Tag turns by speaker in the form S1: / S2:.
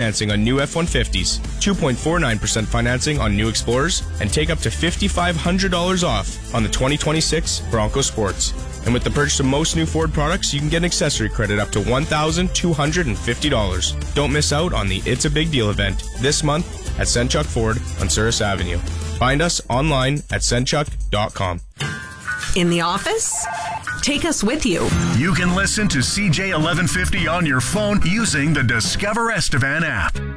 S1: financing on new F-150s, 2.49% financing on new Explorers, and take up to $5,500 off on the 2026 Bronco Sports. And with the purchase of most new Ford products, you can get an accessory credit up to $1,250. Don't miss out on the It's a Big Deal event this month at Senchuk Ford on Souris Avenue. Find us online at senchuk.com.
S2: In the office? Take us with you.
S3: You can listen to CJ 1150 on your phone using the Discover Estevan app.